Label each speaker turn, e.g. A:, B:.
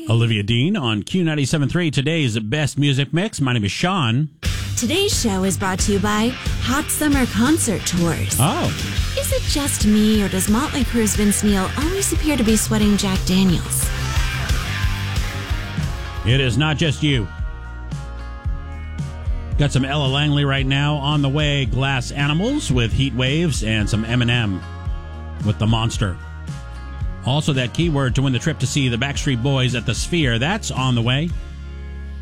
A: Olivia Dean on Q97.3, today's best music mix. My name is Sean.
B: Today's show is brought to you by Hot Summer Concert Tours.
A: Oh.
B: Is it just me, or does Motley Crue's Vince Neil always appear to be sweating Jack Daniels?
A: It is not just you. Got some Ella Langley right now on the way. Glass Animals with Heat Waves and some Eminem with The Monster. Also, that keyword to win the trip to see the Backstreet Boys at the Sphere. That's on the way.